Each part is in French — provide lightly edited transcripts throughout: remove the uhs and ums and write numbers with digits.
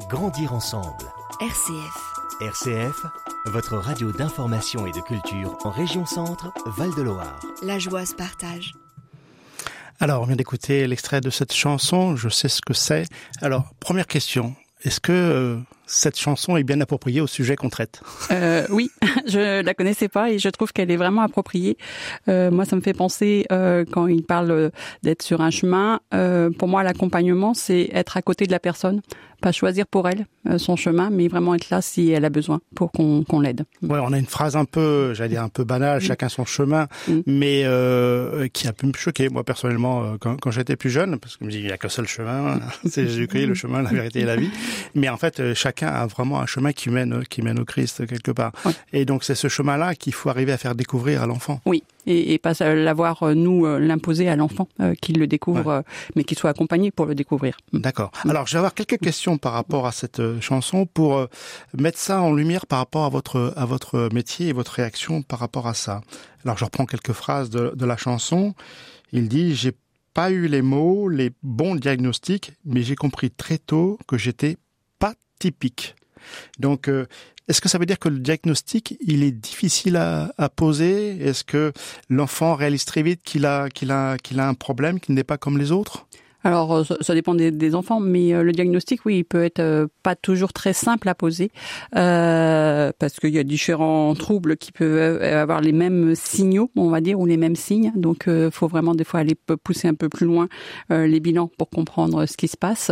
Grandir ensemble. RCF. RCF, votre radio d'information et de culture en région Centre, Val-de-Loire. La joie se partage. Alors, on vient d'écouter l'extrait de cette chanson, je sais ce que c'est. Alors, première question, est-ce que cette chanson est bien appropriée au sujet qu'on traite ? Oui, je la connaissais pas et je trouve qu'elle est vraiment appropriée. Moi, ça me fait penser, quand il parle d'être sur un chemin, pour moi, l'accompagnement, c'est être à côté de la personne, pas choisir pour elle son chemin, mais vraiment être là si elle a besoin pour qu'on l'aide. Ouais, on a une phrase un peu, j'allais dire un peu banale, chacun son chemin, mais qui a pu me choquer, moi personnellement, quand j'étais plus jeune, parce que je me dis, il n'y a qu'un seul chemin, c'est Jésus-Christ, le chemin, la vérité et la vie. Mais en fait, chacun a vraiment un chemin qui mène au Christ quelque part. Ouais. Et donc c'est ce chemin-là qu'il faut arriver à faire découvrir à l'enfant. Oui. Et pas l'avoir, l'imposer à l'enfant, qu'il le découvre, mais qu'il soit accompagné pour le découvrir. D'accord. Alors, je vais avoir quelques questions par rapport à cette chanson pour mettre ça en lumière par rapport à votre métier et votre réaction par rapport à ça. Alors, je reprends quelques phrases de la chanson. Il dit « J'ai pas eu les mots, les bons diagnostics, mais j'ai compris très tôt que j'étais pas typique. » Donc, est-ce que ça veut dire que le diagnostic, il est difficile à poser ? Est-ce que l'enfant réalise très vite qu'il a un problème, qu'il n'est pas comme les autres ? Alors, ça dépend des enfants, mais le diagnostic, oui, il peut être pas toujours très simple à poser, parce qu'il y a différents troubles qui peuvent avoir les mêmes signaux, on va dire, ou les mêmes signes. Donc, faut vraiment des fois aller pousser un peu plus loin les bilans pour comprendre ce qui se passe.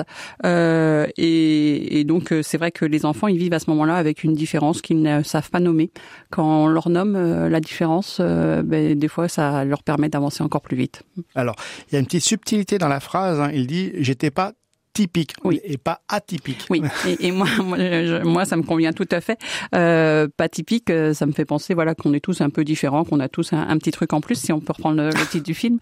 Et donc, c'est vrai que les enfants, ils vivent à ce moment-là avec une différence qu'ils ne savent pas nommer. Quand on leur nomme la différence, des fois, ça leur permet d'avancer encore plus vite. Alors, il y a une petite subtilité dans la phrase. Il dit « j'étais pas typique » et pas atypique. Oui, et moi, ça me convient tout à fait. Pas typique, ça me fait penser qu'on est tous un peu différents, qu'on a tous un petit truc en plus, si on peut reprendre le titre du film.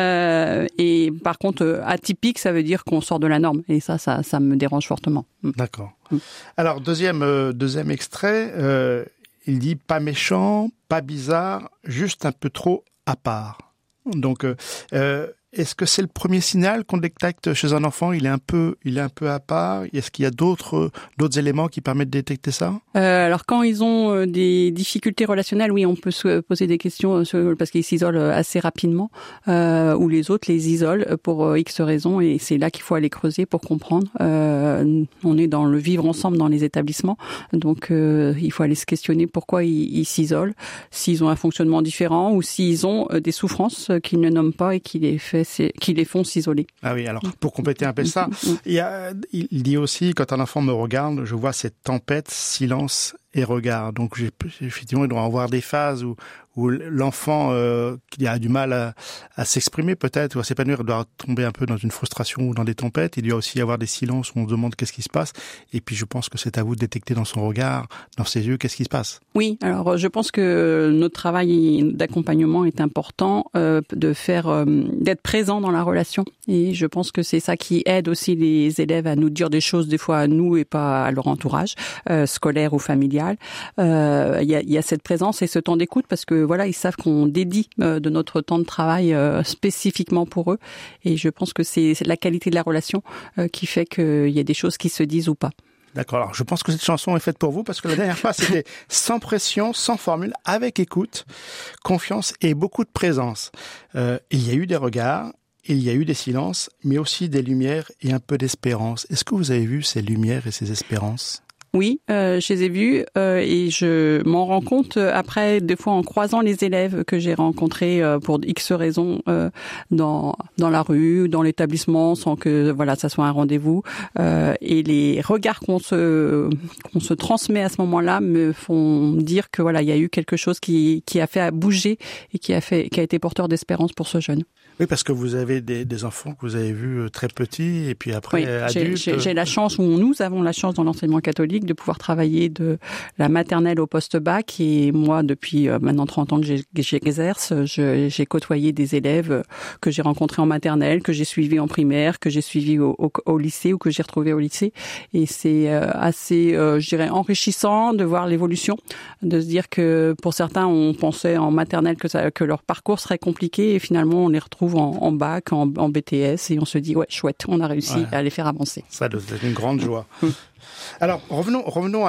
Et par contre, atypique, ça veut dire qu'on sort de la norme. Et ça me dérange fortement. D'accord. Alors, deuxième extrait, il dit « pas méchant, pas bizarre, juste un peu trop à part ». Donc, est-ce que c'est le premier signal qu'on détecte chez un enfant ? Il est un peu à part. Est-ce qu'il y a d'autres éléments qui permettent de détecter ça ? Alors quand ils ont des difficultés relationnelles, oui, on peut se poser des questions parce qu'ils s'isolent assez rapidement, ou les autres les isolent pour X raisons, et c'est là qu'il faut aller creuser pour comprendre. On est dans le vivre ensemble dans les établissements, donc il faut aller se questionner pourquoi ils s'isolent, s'ils ont un fonctionnement différent ou s'ils ont des souffrances qu'ils ne nomment pas et qui les font s'isoler. Ah oui, alors pour compléter un peu ça, il dit aussi, quand un enfant me regarde, je vois cette tempête, silence et regard. Donc effectivement, il doit y avoir des phases où l'enfant qui a du mal à s'exprimer peut-être, ou à s'épanouir, doit tomber un peu dans une frustration ou dans des tempêtes. Il doit aussi y avoir des silences où on se demande qu'est-ce qui se passe. Et puis je pense que c'est à vous de détecter dans son regard, dans ses yeux, qu'est-ce qui se passe. Oui, alors je pense que notre travail d'accompagnement est important, d'être présent dans la relation. Et je pense que c'est ça qui aide aussi les élèves à nous dire des choses des fois à nous et pas à leur entourage, scolaire ou familial. Il y a cette présence et ce temps d'écoute parce que ils savent qu'on dédie de notre temps de travail spécifiquement pour eux, et je pense que c'est la qualité de la relation qui fait qu'il y a des choses qui se disent ou pas. D'accord, alors je pense que cette chanson est faite pour vous parce que la dernière fois c'était sans pression, sans formule, avec écoute, confiance et beaucoup de présence. Il y a eu des regards, il y a eu des silences, mais aussi des lumières et un peu d'espérance. Est-ce que vous avez vu ces lumières et ces espérances ? Oui, je les ai vus et je m'en rends compte après, des fois en croisant les élèves que j'ai rencontrés pour X raisons dans la rue, dans l'établissement, sans que ça soit un rendez-vous. Et les regards qu'on se transmet à ce moment-là me font dire que il y a eu quelque chose qui a fait bouger et qui a été porteur d'espérance pour ce jeune. Oui, parce que vous avez des enfants que vous avez vus très petits et puis après adultes. J'ai la chance, ou nous avons la chance dans l'enseignement catholique, pédagogique de pouvoir travailler de la maternelle au post-bac. Et moi, depuis maintenant 30 ans que j'exerce, j'ai côtoyé des élèves que j'ai rencontrés en maternelle, que j'ai suivis en primaire, que j'ai suivis au lycée ou que j'ai retrouvés au lycée. Et c'est assez, je dirais, enrichissant de voir l'évolution, de se dire que pour certains, on pensait en maternelle que leur parcours serait compliqué et finalement, on les retrouve en bac, en BTS et on se dit, ouais, chouette, on a réussi à les faire avancer. Ça doit être une grande joie. Alors, revenons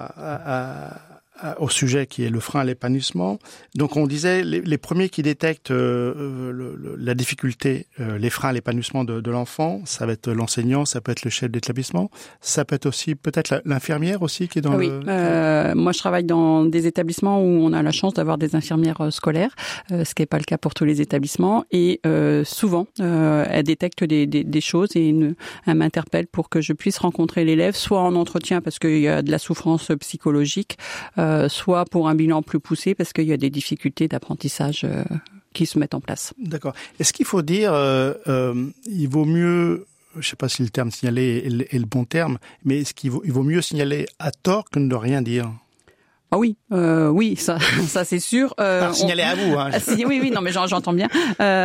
au sujet qui est le frein à l'épanouissement. Donc, on disait les premiers qui détectent la difficulté, les freins à l'épanouissement de l'enfant, ça va être l'enseignant, ça peut être le chef d'établissement, ça peut être aussi peut-être l'infirmière aussi qui est dans moi, je travaille dans des établissements où on a la chance d'avoir des infirmières scolaires, ce qui n'est pas le cas pour tous les établissements. Et souvent, elles détectent des choses et elles m'interpellent pour que je puisse rencontrer l'élève, soit en entretien parce qu'il y a de la souffrance psychologique, soit pour un bilan plus poussé parce qu'il y a des difficultés d'apprentissage qui se mettent en place. D'accord. Est-ce qu'il faut dire, il vaut mieux, je ne sais pas si le terme signaler est le bon terme, mais est-ce qu'il vaut mieux signaler à tort que de ne rien dire ? Ah oui, ça c'est sûr. Signaler à vous. Hein. Oui, non, mais j'entends bien.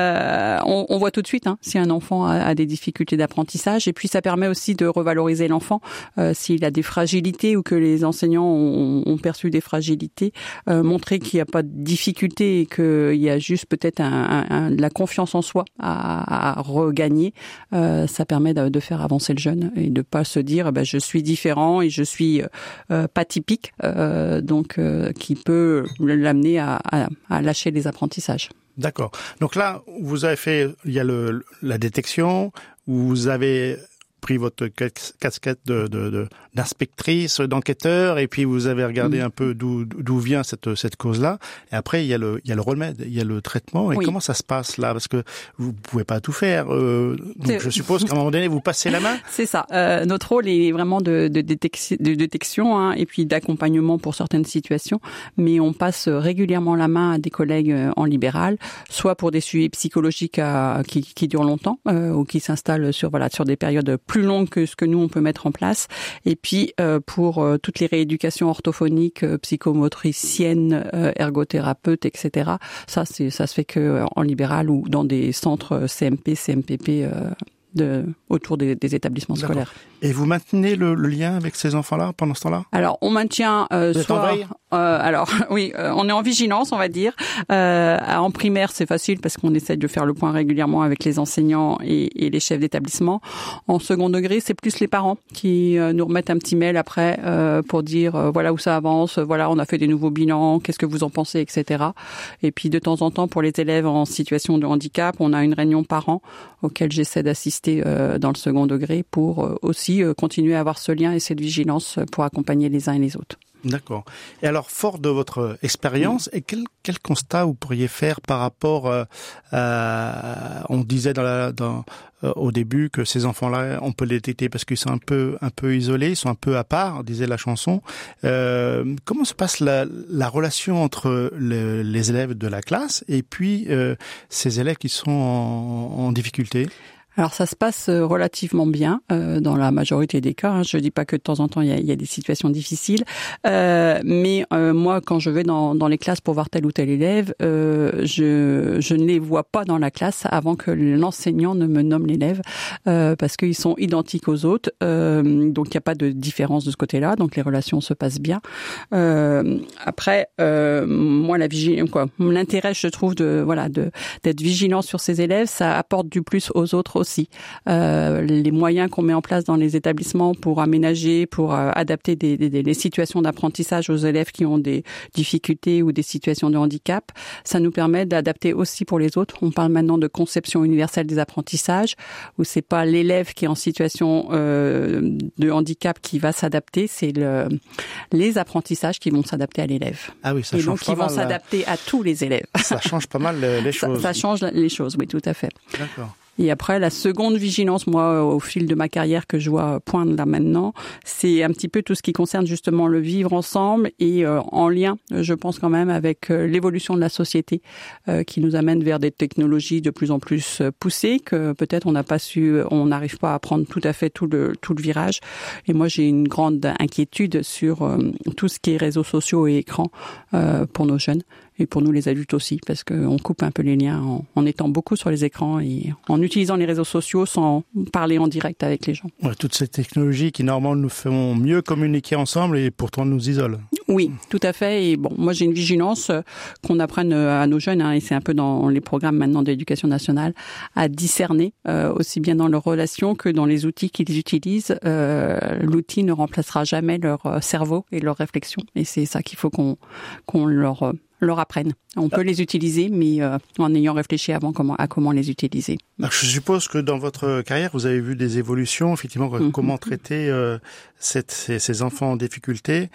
On voit tout de suite si un enfant a des difficultés d'apprentissage, et puis ça permet aussi de revaloriser l'enfant s'il a des fragilités ou que les enseignants ont perçu des fragilités, montrer qu'il n'y a pas de difficulté et qu'il y a juste peut-être de la confiance en soi à regagner. Ça permet de faire avancer le jeune et de pas se dire je suis différent et je suis pas typique. Donc qui peut l'amener à lâcher les apprentissages. D'accord. Donc là, vous avez fait, il y a la détection, vous avez pris votre casquette d'inspectrice, d'enquêteur, et puis vous avez regardé un peu d'où vient cette cause-là. Et après, il y a le remède, il y a le traitement. Et comment ça se passe là ? Parce que vous pouvez pas tout faire. Donc je suppose qu'à un moment donné, vous passez la main. C'est ça. Notre rôle est vraiment de détection et puis d'accompagnement pour certaines situations. Mais on passe régulièrement la main à des collègues en libéral, soit pour des suivis psychologiques qui durent longtemps ou qui s'installent sur des périodes plus longues que ce que nous on peut mettre en place, et puis pour toutes les rééducations orthophoniques, psychomotriciennes, ergothérapeutes, etc. Ça se fait que en libéral ou dans des centres CMP, CMPP autour des établissements scolaires. Et vous maintenez le lien avec ces enfants-là pendant ce temps-là ? Alors, on maintient on est en vigilance, on va dire. En primaire, c'est facile parce qu'on essaie de faire le point régulièrement avec les enseignants et les chefs d'établissement. En second degré, c'est plus les parents qui nous remettent un petit mail après pour dire voilà où ça avance, voilà on a fait des nouveaux bilans, qu'est-ce que vous en pensez, etc. Et puis de temps en temps, pour les élèves en situation de handicap, on a une réunion par an auquel j'essaie d'assister dans le second degré pour aussi continuer à avoir ce lien et cette vigilance pour accompagner les uns et les autres. D'accord. Et alors, fort de votre expérience, et quel constat vous pourriez faire par rapport on disait au début que ces enfants-là, on peut les détecter parce qu'ils sont un peu isolés, ils sont un peu à part, disait la chanson. Comment se passe la relation entre les élèves de la classe et puis ces élèves qui sont en difficulté ? Alors ça se passe relativement bien dans la majorité des cas. Je dis pas que de temps en temps il y a des situations difficiles, mais moi quand je vais dans les classes pour voir tel ou tel élève, je ne les vois pas dans la classe avant que l'enseignant ne me nomme l'élève, parce qu'ils sont identiques aux autres, donc il n'y a pas de différence de ce côté-là, donc les relations se passent bien. Après, moi l'intérêt je trouve d'être vigilant sur ces élèves, ça apporte du plus aux autres aussi. Les moyens qu'on met en place dans les établissements pour aménager, pour adapter les situations d'apprentissage aux élèves qui ont des difficultés ou des situations de handicap, ça nous permet d'adapter aussi pour les autres. On parle maintenant de conception universelle des apprentissages, où c'est pas l'élève qui est en situation de handicap qui va s'adapter, c'est les apprentissages qui vont s'adapter à l'élève. Ah oui, ça et change donc qui vont s'adapter à tous les élèves. Ça change pas mal les choses. Ça change les choses, oui, tout à fait. D'accord. Et après, la seconde vigilance, moi, au fil de ma carrière que je vois poindre là maintenant, c'est un petit peu tout ce qui concerne justement le vivre ensemble et en lien, je pense quand même, avec l'évolution de la société qui nous amène vers des technologies de plus en plus poussées que peut-être on n'arrive pas à prendre tout à fait tout le virage. Et moi, j'ai une grande inquiétude sur tout ce qui est réseaux sociaux et écrans pour nos jeunes. Et pour nous les adultes aussi, parce qu'on coupe un peu les liens en étant beaucoup sur les écrans et en utilisant les réseaux sociaux sans parler en direct avec les gens. Ouais, toutes ces technologies qui normalement nous font mieux communiquer ensemble et pourtant nous isolent. Oui, tout à fait. Et bon, moi j'ai une vigilance qu'on apprenne à nos jeunes, et c'est un peu dans les programmes maintenant de l'éducation nationale, à discerner aussi bien dans leurs relations que dans les outils qu'ils utilisent. L'outil ne remplacera jamais leur cerveau et leur réflexion. Et c'est ça qu'il faut qu'on leur apprennent. On peut les utiliser, mais en ayant réfléchi avant comment les utiliser. Alors, je suppose que dans votre carrière, vous avez vu des évolutions, effectivement, comment traiter ces enfants en difficulté.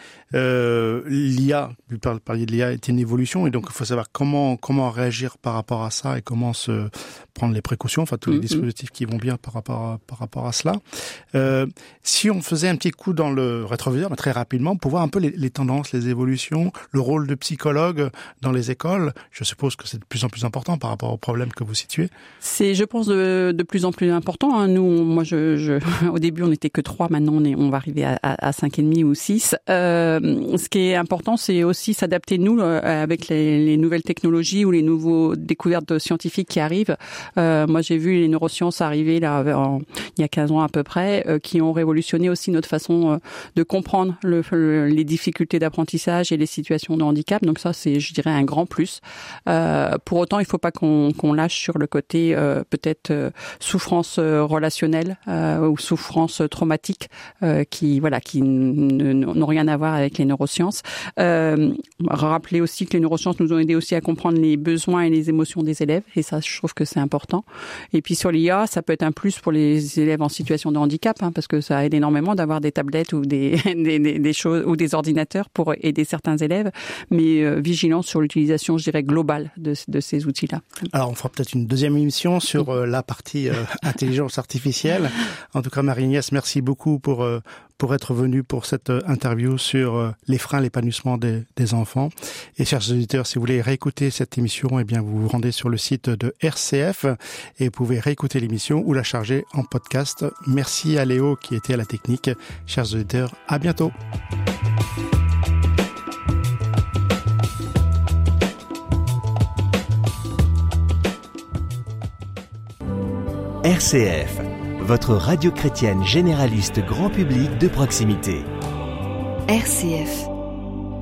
L'IA, vous parliez de l'IA, est une évolution, et donc il faut savoir comment réagir par rapport à ça et comment se prendre les précautions, enfin tous les dispositifs qui vont bien par rapport à cela. Si on faisait un petit coup dans le rétroviseur, mais très rapidement, pour voir un peu les tendances, les évolutions, le rôle de psychologue dans les écoles, je suppose que c'est de plus en plus important par rapport aux problèmes que vous situez. C'est, je pense, de plus en plus important. Hein. Nous, moi, au début, on n'était que 3. Maintenant, on va arriver à 5,5 ou 6. Ce qui est important, c'est aussi s'adapter, nous, avec les nouvelles technologies ou les nouveaux découvertes scientifiques qui arrivent. Moi, j'ai vu les neurosciences arriver là, il y a 15 ans à peu près, qui ont révolutionné aussi notre façon de comprendre les difficultés d'apprentissage et les situations de handicap. Donc ça, c'est, je dirais, un grand plus. Pour autant, il ne faut pas qu'on lâche sur le côté peut-être souffrance relationnelle ou souffrance traumatique qui n'ont rien à voir avec les neurosciences. Rappeler aussi que les neurosciences nous ont aidé aussi à comprendre les besoins et les émotions des élèves, et ça, je trouve que c'est important. Et puis sur l'IA, ça peut être un plus pour les élèves en situation de handicap, parce que ça aide énormément d'avoir des tablettes ou des choses ou des ordinateurs pour aider certains élèves, mais vigilance sur l'utilisation, je dirais, globale de ces outils-là. Alors, on fera peut-être une deuxième émission sur la partie intelligence artificielle. En tout cas, Marie-Agnès, merci beaucoup pour être venue pour cette interview sur les freins à l'épanouissement des enfants. Et chers auditeurs, si vous voulez réécouter cette émission, eh bien, vous vous rendez sur le site de RCF et vous pouvez réécouter l'émission ou la charger en podcast. Merci à Léo qui était à la technique. Chers auditeurs, à bientôt. RCF, votre radio chrétienne généraliste grand public de proximité. RCF